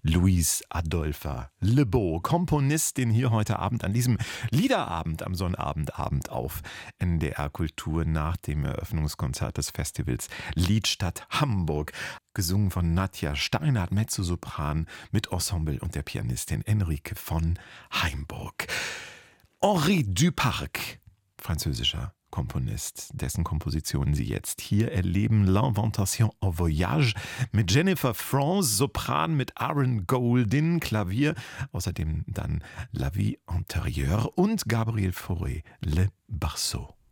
Louise Adolphe Le Beau, Komponistin, hier heute Abend an diesem Liederabend am Sonnabendabend auf NDR Kultur nach dem Eröffnungskonzert des Festivals Liedstadt Hamburg. Gesungen von Nadja Steinert, Mezzosopran mit Ensemble und der Pianistin Enrique von Heimburg. Henri Duparc, französischer Komponist, dessen Kompositionen Sie jetzt hier erleben. L'Inventation en Voyage mit Jennifer France, Sopran mit Aaron Goldin, Klavier, außerdem dann La Vie Antérieure und Gabriel Fauré, Le Barceau.